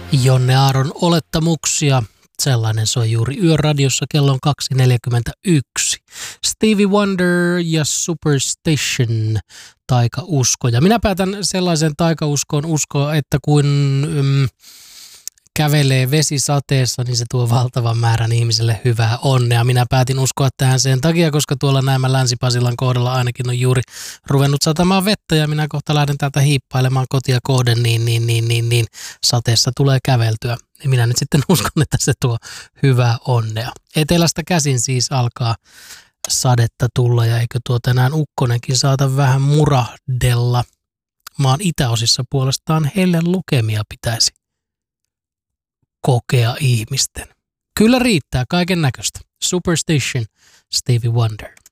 Jonne Aaron olettamuksia. Sellainen soi juuri Yöradiossa, kello on 2.41. Stevie Wonder ja Superstition, taikausko. Ja minä päätän sellaisen taikauskoon uskoa, että kun kävelee vesisateessa, niin se tuo valtavan määrän ihmiselle hyvää onnea. Minä päätin uskoa tähän sen takia, koska tuolla näemmä Länsi-Pasilan kohdalla ainakin on juuri ruvennut satamaan vettä ja minä kohta lähden täältä hiippailemaan kotia kohden, niin sateessa tulee käveltyä. Ja minä nyt sitten uskon, että se tuo hyvää onnea. Etelästä käsin siis alkaa sadetta tulla ja eikö tuo tänään ukkonenkin saata vähän murahdella. Maan itäosissa puolestaan helle lukemia pitäisi kokea ihmisten. Kyllä riittää kaiken näköistä. Superstition, Stevie Wonder.